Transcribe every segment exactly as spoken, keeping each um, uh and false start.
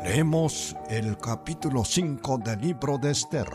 Leemos el capítulo cinco del libro de Esther.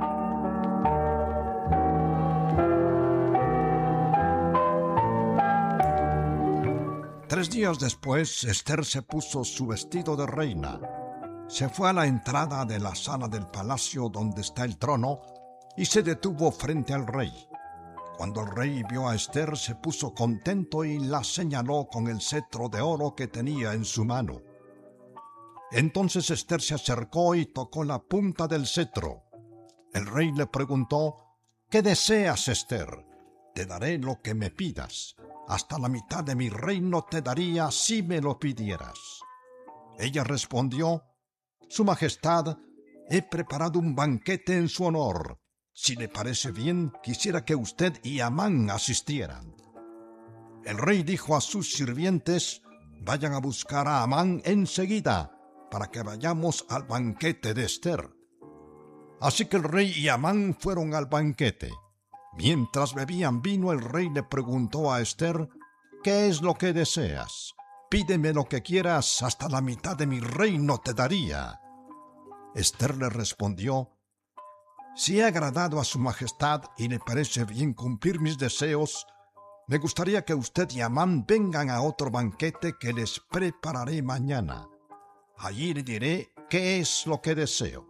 Tres días después, Esther se puso su vestido de reina. Se fue a la entrada de la sala del palacio donde está el trono y se detuvo frente al rey. Cuando el rey vio a Esther, se puso contento y la señaló con el cetro de oro que tenía en su mano. Entonces Esther se acercó y tocó la punta del cetro. El rey le preguntó: ¿Qué deseas, Esther? Te daré lo que me pidas. Hasta la mitad de mi reino te daría si me lo pidieras. Ella respondió: Su Majestad, he preparado un banquete en su honor. Si le parece bien, quisiera que usted y Amán asistieran. El rey dijo a sus sirvientes: Vayan a buscar a Amán enseguida, para que vayamos al banquete de Esther. Así que el rey y Amán fueron al banquete. Mientras bebían vino, el rey le preguntó a Esther: ¿Qué es lo que deseas? Pídeme lo que quieras, hasta la mitad de mi reino te daría. Esther le respondió: Si he agradado a su majestad y le parece bien cumplir mis deseos, me gustaría que usted y Amán vengan a otro banquete que les prepararé mañana. Allí le diré qué es lo que deseo.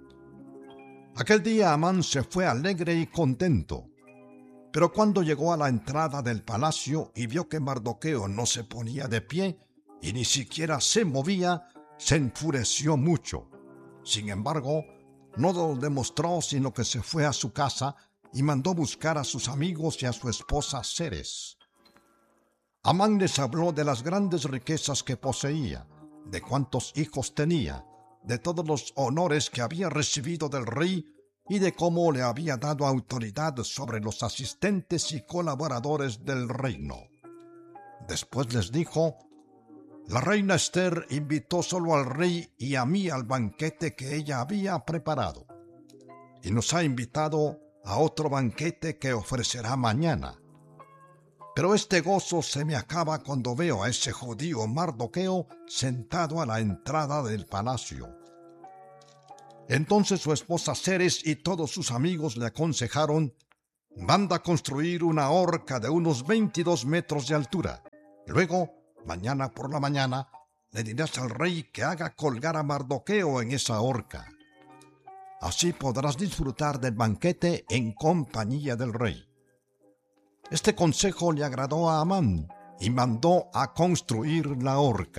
Aquel día Amán se fue alegre y contento. Pero cuando llegó a la entrada del palacio y vio que Mardoqueo no se ponía de pie y ni siquiera se movía, se enfureció mucho. Sin embargo, no lo demostró, sino que se fue a su casa y mandó buscar a sus amigos y a su esposa Zeres. Amán les habló de las grandes riquezas que poseía, de cuántos hijos tenía, de todos los honores que había recibido del rey y de cómo le había dado autoridad sobre los asistentes y colaboradores del reino. Después les dijo: La reina Esther invitó solo al rey y a mí al banquete que ella había preparado, y nos ha invitado a otro banquete que ofrecerá mañana. Pero este gozo se me acaba cuando veo a ese judío Mardoqueo sentado a la entrada del palacio. Entonces su esposa Zeres y todos sus amigos le aconsejaron: Manda construir una horca de unos veintidós metros de altura. Luego, mañana por la mañana, le dirás al rey que haga colgar a Mardoqueo en esa horca. Así podrás disfrutar del banquete en compañía del rey. Este consejo le agradó a Amán y mandó a construir la horca.